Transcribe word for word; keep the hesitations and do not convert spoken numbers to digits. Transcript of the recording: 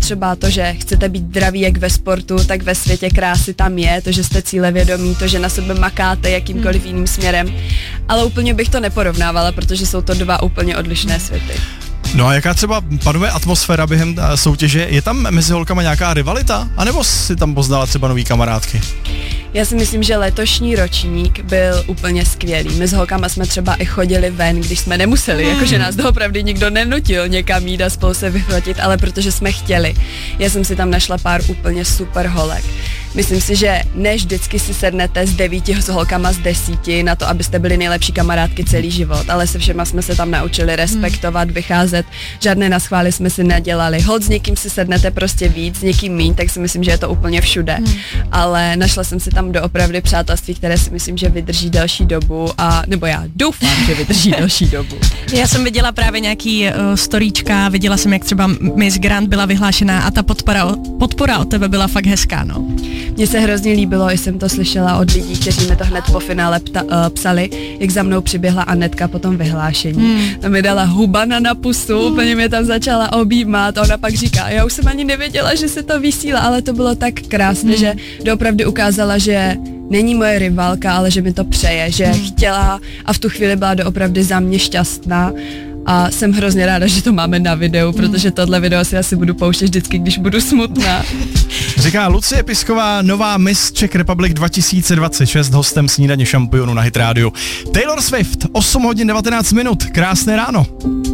třeba to, že chcete být zdraví jak ve sportu, tak ve světě krásy tam je, to, že jste cílevědomí, to, že na sebe makáte jakýmkoliv hmm. jiným směrem, ale úplně bych to neporovnávala, protože jsou to dva úplně odlišné světy. No a jaká třeba panuje atmosféra během soutěže? Je tam mezi holkama nějaká rivalita? A nebo si tam poznala třeba nový kamarádky? Já si myslím, že letošní ročník byl úplně skvělý. My s holkama jsme třeba i chodili ven, když jsme nemuseli, mm. jakože nás doopravdy nikdo nenutil někam jít a spolu se vyfotit, ale protože jsme chtěli. Já jsem si tam našla pár úplně super holek. Myslím si, že než vždycky si sednete s devíti s holkama z desíti na to, abyste byli nejlepší kamarádky celý život, ale se všema jsme se tam naučili respektovat, vycházet, žádné naschvály jsme si nedělali. Holt s někým si sednete prostě víc, s někým míň, tak si myslím, že je to úplně všude. Hmm. Ale našla jsem si tam doopravdy přátelství, které si myslím, že vydrží delší dobu a nebo já doufám, že vydrží delší dobu. Já jsem viděla právě nějaký uh, storíčka, viděla jsem, jak třeba Miss Grand byla vyhlášená a ta podpora, podpora od tebe byla fakt hezká, no. Mně se hrozně líbilo, i jsem to slyšela od lidí, kteří mi to hned po finále pta, uh, psali, jak za mnou přiběhla Anetka po tom vyhlášení. Hmm. Ta mi dala hubana na pusu, hmm. úplně mě tam začala objímat a ona pak říká, já už jsem ani nevěděla, že se to vysílá, ale to bylo tak krásné, hmm. že doopravdy ukázala, že není moje rivalka, ale že mi to přeje, že hmm. chtěla a v tu chvíli byla doopravdy za mě šťastná. A jsem hrozně ráda, že to máme na videu, protože tohle video si asi budu pouštět vždycky, když budu smutná. Říká Lucie Pisková, nová Miss Czech Republic dva tisíce dvacet šest, hostem snídaně šampionu na Hit rádiu. Taylor Swift, osm hodin devatenáct minut, krásné ráno.